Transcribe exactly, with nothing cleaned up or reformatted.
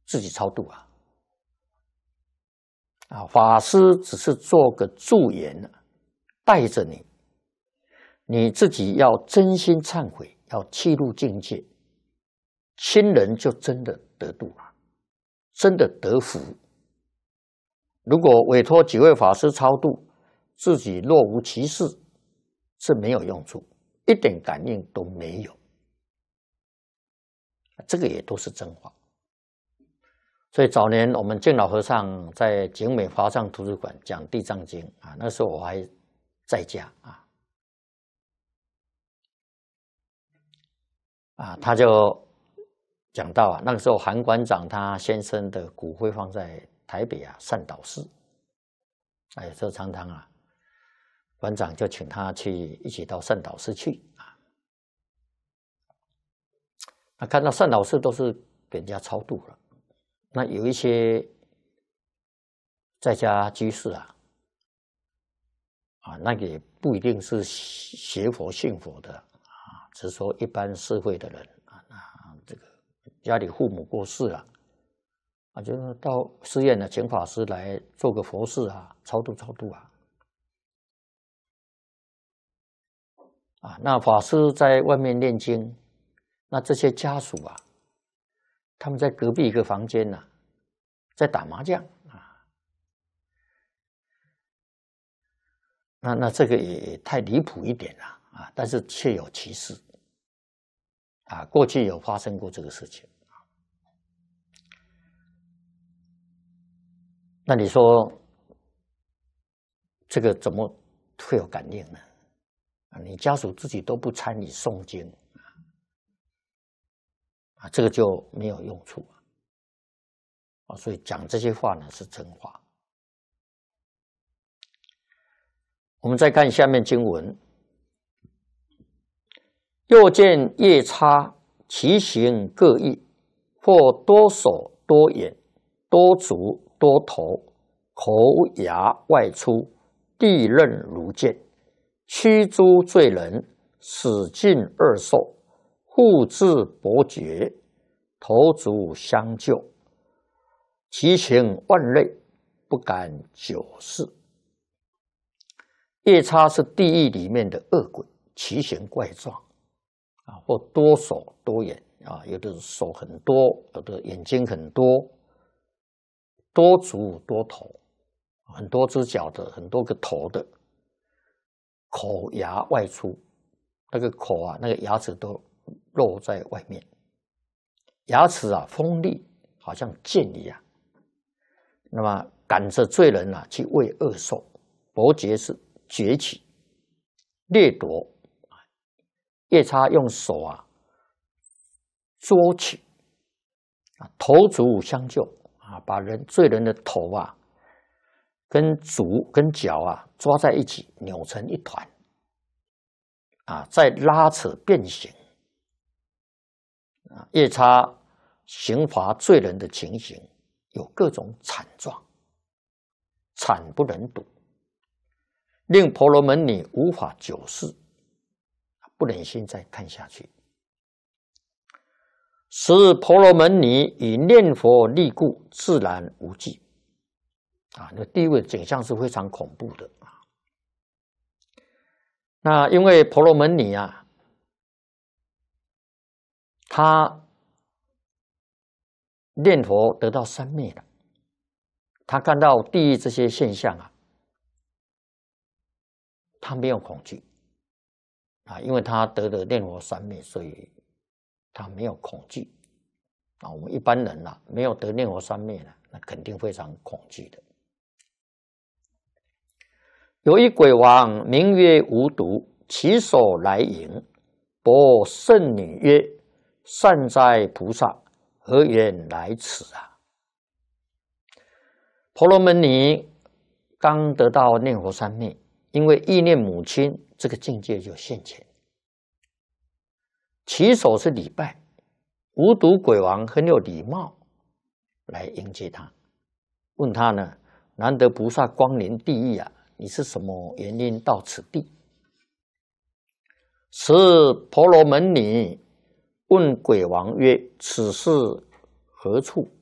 自己超度啊。啊，法师只是做个助言，带着你，你自己要真心忏悔，要契入境界，亲人就真的得度了，真的得福。如果委托几位法师超度，自己若无其事，是没有用处，一点感应都没有。这个也都是真话。所以早年我们净老和尚在景美华藏图书馆讲《地藏经》啊，那时候我还在家啊，啊，他就讲到啊，那个时候韩馆长他先生的骨灰放在台北啊善导寺，哎，有时候常常啊，馆长就请他去一起到善导寺去啊。那看到善导寺都是给人家超度了。那有一些在家居士啊，啊，那个也不一定是学佛信佛的啊，只是说一般社会的人啊，那这个家里父母过世了，啊，就到寺院呢，请法师来做个佛事啊，超度超度啊，啊，那法师在外面念经，那这些家属啊。他们在隔壁一个房间呢、啊，在打麻将啊，那那这个也太离谱一点了啊！但是确有其事啊，过去有发生过这个事情。那你说这个怎么会有感应呢？啊，你家属自己都不参与诵经。啊，这个就没有用处啊！所以讲这些话呢是真话。我们再看下面经文：又见夜叉，其形各异，或多手多眼，多足多头，口牙外出，地刃如剑，驱诸罪人，使尽恶兽。护至伯爵，头足相救，其情万类，不敢久视。夜叉是地狱里面的恶鬼，奇形怪状啊，或多手多眼啊，有的手很多，有的眼睛很多，多足多头，很多只脚的，很多个头的，口牙外出，那个口啊，那个牙齿都露在外面，牙齿啊锋利，好像剑一样。那么赶着罪人啊去喂恶兽，伯爵是崛起掠夺，夜叉用手啊捉取啊，头足相救啊，把人罪人的头啊跟足跟脚啊抓在一起，扭成一团啊，再拉扯变形。啊，夜叉刑罚罪人的情形有各种惨状，惨不忍睹，令婆罗门女无法久视，不忍心再看下去。使婆罗门女以念佛力故，自然无惧。啊，那地狱的景象是非常恐怖的啊。那因为婆罗门女啊。他念佛得到三昧了，他看到地狱这些现象啊，他没有恐惧啊，因为他得了念佛三昧，所以他没有恐惧啊。我们一般人啊，没有得念佛三昧呢，那肯定非常恐惧的。有一鬼王名曰无毒，起手来迎，博圣女曰：“善哉菩萨，何缘来此啊？”婆罗门女刚得到念佛三昧，因为忆念母亲，这个境界就现前。起手是礼拜，无毒鬼王很有礼貌来迎接他，问他呢：“难得菩萨光临地狱啊，你是什么原因到此地？”时婆罗门女问鬼王曰：“此事何处？”